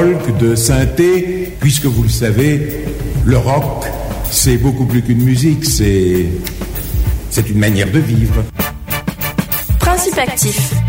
folk, de synthé, puisque vous le savez, le rock, c'est beaucoup plus qu'une musique, c'est une manière de vivre. Principe actif.